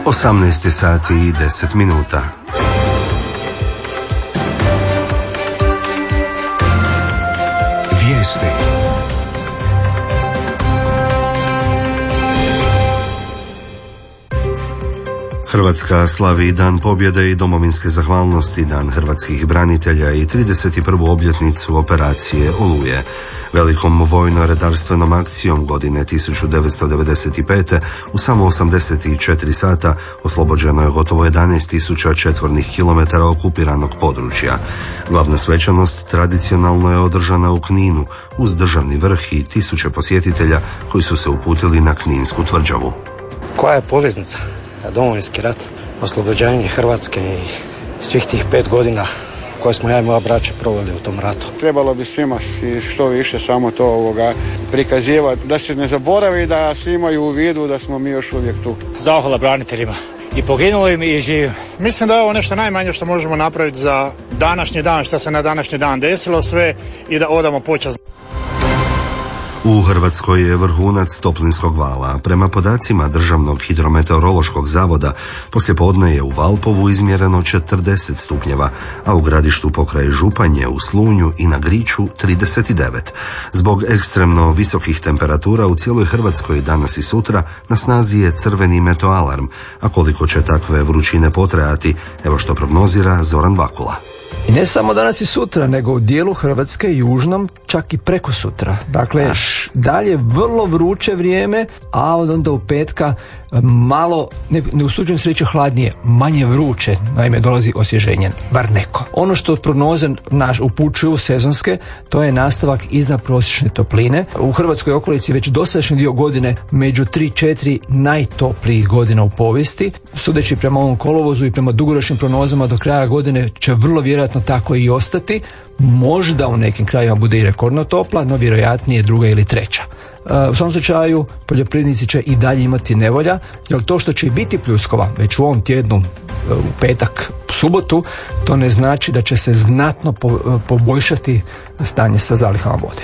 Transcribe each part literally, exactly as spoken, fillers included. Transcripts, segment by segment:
osamnaest sati i deset minuta. Vijesti. Hrvatska slavi Dan pobjede i domovinske zahvalnosti, Dan hrvatskih branitelja i trideset prvu obljetnicu operacije Oluje. Velikom vojno-redarstvenom akcijom godine tisuću devetsto devedeset pete u samo osamdeset četiri sata oslobođeno je gotovo jedanaest tisuća četvornih kilometara okupiranog područja. Glavna svečanost tradicionalno je održana u Kninu uz državni vrh i tisuće posjetitelja koji su se uputili na Kninsku tvrđavu. Koja je poveznica? Domovinski rat, oslobođenje Hrvatske i svih tih pet godina koje smo ja i moja braća proveli u tom ratu. Trebalo bi svima što više samo to ovoga prikazivati, da se ne zaboravi, da svi imaju u vidu da smo mi još uvijek tu. Zahvala braniteljima i poginulim i živim. Mislim da je ovo nešto najmanje što možemo napraviti za današnji dan, što se na današnji dan desilo sve i da odamo počast. U Hrvatskoj je vrhunac toplinskog vala. Prema podacima Državnog hidrometeorološkog zavoda, poslijepodne je u Valpovu izmjereno četrdeset stupnjeva, a u Gradištu pokraj Županje, u Slunju i na Griču trideset devet. Zbog ekstremno visokih temperatura u cijeloj Hrvatskoj danas i sutra na snazi je crveni meteoalarm, a koliko će takve vrućine potrajati, evo što prognozira Zoran Vakula. I ne samo danas i sutra, nego u dijelu Hrvatske, južnom, čak i preko sutra. Dakle, dalje vrlo vruće vrijeme, a od onda u petka malo, ne, ne usuđujem se reći hladnije, manje vruće, naime dolazi osvježenje, bar neko. Ono što prognoze naš upućuju sezonske, to je nastavak iza prosječne topline. U Hrvatskoj okolici već dosadašnji dio godine među tri četiri najtoplijih godina u povijesti. Sudeći prema ovom kolovozu i prema dugoročnim prognozama do kraja godine će vrlo vjerojatno tako i ostati. Možda u nekim krajima bude i rekordno topla, no vjerojatnije druga ili treća. U svom slučaju poljoprivrednici će i dalje imati nevolja, jer to što će biti pljuskova već u ovom tjednu, u petak, subotu, to ne znači da će se znatno poboljšati stanje sa zalihama vode.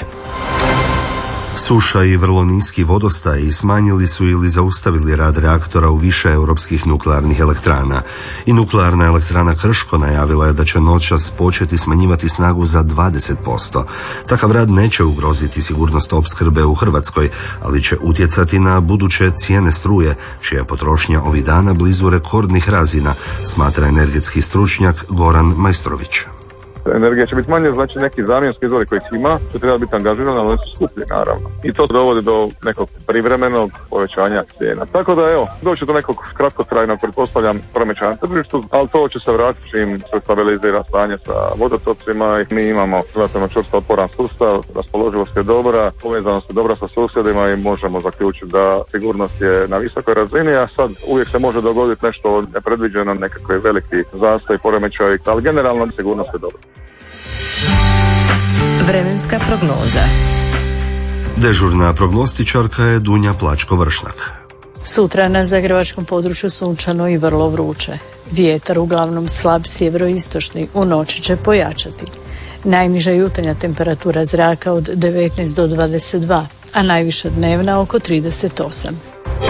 Suša i vrlo niski vodostaj smanjili su ili zaustavili rad reaktora u više europskih nuklearnih elektrana. I nuklearna elektrana Krško najavila je da će noćas početi smanjivati snagu za dvadeset posto. Takav rad neće ugroziti sigurnost opskrbe u Hrvatskoj, ali će utjecati na buduće cijene struje, čija je potrošnja ovih dana blizu rekordnih razina, smatra energetski stručnjak Goran Majstrović. Energija će biti manje, znači neki zamjenski izvori kojih ima će treba biti angažirani, ali oni su skuplji naravno. I to dovodi do nekog privremenog povećanja cijena. Tako da evo, doći do nekog kratkotrajnog, pretpostavljam, promičanja na tržištu, ali to će se vratiti čim se stabilizira stanje sa vodotocima i mi imamo relativno čvrsto otporan sustav, raspoloživost je dobra, povezanost je dobra sa susjedima i možemo zaključiti da sigurnost je na visokoj razini, a sad uvijek se može dogoditi nešto nepredviđeno, nekakve veliki zastoj, poremećaj, ali generalno sigurnost je dobra. Vremenska prognoza. Dežurna prognostičarka je Dunja Plačko-Vršnak. Sutra na zagrebačkom području sunčano i vrlo vruće. Vjetar uglavnom slab sjeveroistočni, u noći će pojačati. Najniža jutarnja temperatura zraka od devetnaest do dvadeset dva, a najviša dnevna oko trideset osam.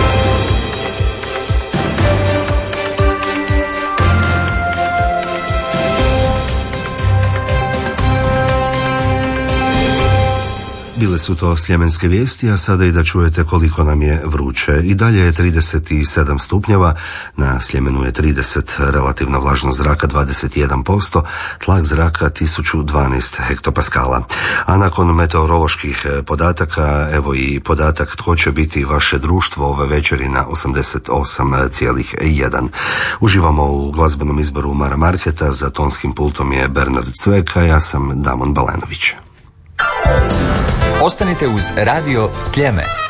Bile su to sljemenske vijesti, a sada i da čujete koliko nam je vruće. I dalje je trideset sedam stupnjeva, na Sljemenu je trideset, relativna vlažnost zraka dvadeset jedan posto, tlak zraka tisuću dvanaest hektopaskala. A nakon meteoroloških podataka, evo i podatak tko će biti vaše društvo ove večeri na osamdeset osam zarez jedan. Uživamo u glazbenom izboru Mara Marketa, za tonskim pultom je Bernard Cvek, a ja sam Damon Balenović. Ostanite uz Radio Sljeme.